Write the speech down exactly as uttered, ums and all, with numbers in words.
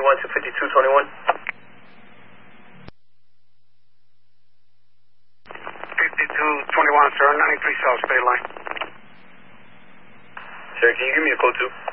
twenty-one to fifty-two twenty-one. fifty-two twenty-one, sir, ninety-three South State Line. Sir, can you give me a code two?